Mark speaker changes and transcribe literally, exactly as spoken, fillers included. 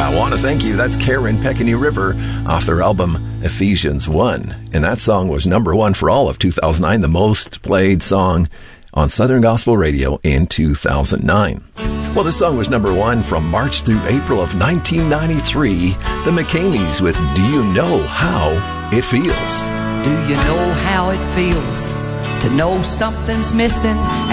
Speaker 1: I Want to Thank You. That's Karen Peckany River off their album Ephesians one. And that song was number one for all of two thousand nine, the most played song on Southern Gospel Radio in two thousand nine. Well, this song was number one from March through April of nineteen ninety-three. The McCameys with Do You Know How It Feels?
Speaker 2: Do you know how it feels to know something's missing?